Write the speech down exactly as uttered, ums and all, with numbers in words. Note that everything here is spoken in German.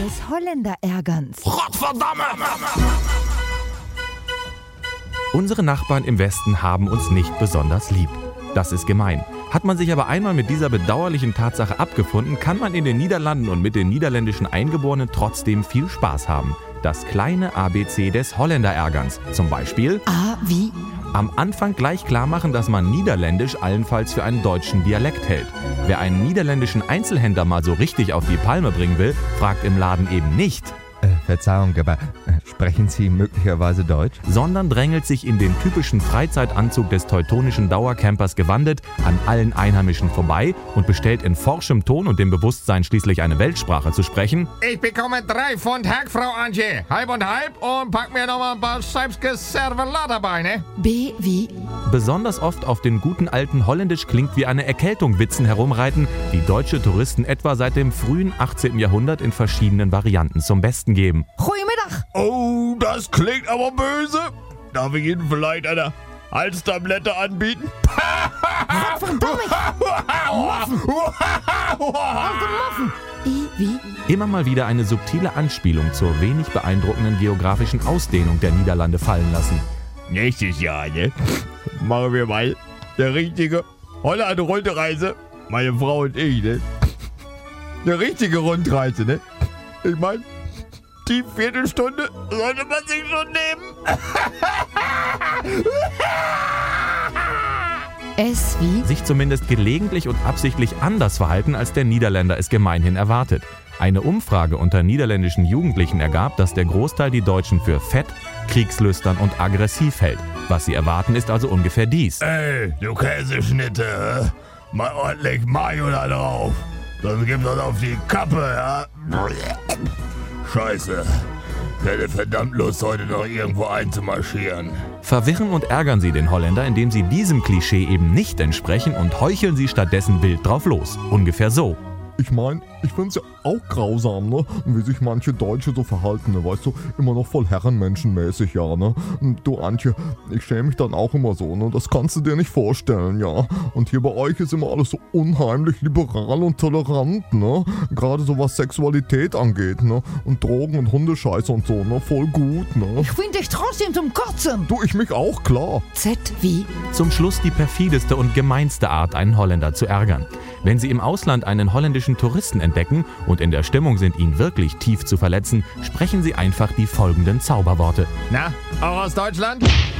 des Holländer ärgerns. Gottverdammt! Unsere Nachbarn im Westen haben uns nicht besonders lieb. Das ist gemein. Hat man sich aber einmal mit dieser bedauerlichen Tatsache abgefunden, kann man in den Niederlanden und mit den niederländischen Eingeborenen trotzdem viel Spaß haben. Das kleine A B C des Holländerärgerns. Zum Beispiel A wie? am Anfang gleich klar machen, dass man Niederländisch allenfalls für einen deutschen Dialekt hält. Wer einen niederländischen Einzelhändler mal so richtig auf die Palme bringen will, fragt im Laden eben nicht, Äh, Verzeihung, aber äh, sprechen Sie möglicherweise Deutsch? sondern drängelt sich in den typischen Freizeitanzug des teutonischen Dauercampers gewandet an allen Einheimischen vorbei und bestellt in forschem Ton und dem Bewusstsein, schließlich eine Weltsprache zu sprechen, Ich bekomme drei Pfund Hack, Frau Antje. Halb und halb und pack mir noch mal ein paar Scheibskes Servelat dabei, ne? B wie? besonders oft auf den guten alten Holländisch klingt wie eine Erkältung Witzen herumreiten, die deutsche Touristen etwa seit dem frühen achtzehnten Jahrhundert in verschiedenen Varianten zum Besten geben. Goedemiddag. Oh, das klingt aber böse. Darf ich Ihnen vielleicht eine Halstablette anbieten? Verdammt. I wie? Immer mal wieder eine subtile Anspielung zur wenig beeindruckenden geografischen Ausdehnung der Niederlande fallen lassen. Nächstes Jahr, ne? Machen wir mal eine richtige Holland-Rundreise. Meine Frau und ich, ne? Eine richtige Rundreise, ne? Ich meine, die Viertelstunde sollte man sich schon nehmen. S wie? Sich zumindest gelegentlich und absichtlich anders verhalten, als der Niederländer es gemeinhin erwartet. Eine Umfrage unter niederländischen Jugendlichen ergab, dass der Großteil die Deutschen für fett, kriegslüstern und aggressiv hält. Was sie erwarten, ist also ungefähr dies. Ey, du Käseschnitte, mal ordentlich Mayo da drauf. Sonst gibt's das auf die Kappe, ja? Scheiße. Ich hätte verdammt Lust, heute noch irgendwo einzumarschieren. Verwirren und ärgern sie den Holländer, indem sie diesem Klischee eben nicht entsprechen und heucheln sie stattdessen wild drauf los. Ungefähr so. Ich meine, ich find's ja auch grausam, ne? Wie sich manche Deutsche so verhalten, ne? Weißt du, immer noch voll herrenmenschenmäßig, ja, ne? Und du, Antje, ich schäme mich dann auch immer so, ne? Das kannst du dir nicht vorstellen, ja? Und hier bei euch ist immer alles so unheimlich liberal und tolerant, ne? Gerade so was Sexualität angeht, ne? Und Drogen und Hundescheiße und so, ne? Voll gut, ne? Ich find dich trotzdem zum Kotzen. Du, ich mich auch, klar. Z wie? Zum Schluss die perfideste und gemeinste Art, einen Holländer zu ärgern. Wenn sie im Ausland einen holländischen Touristen entdecken und in der Stimmung sind, ihn wirklich tief zu verletzen, sprechen sie einfach die folgenden Zauberworte. Na, auch aus Deutschland?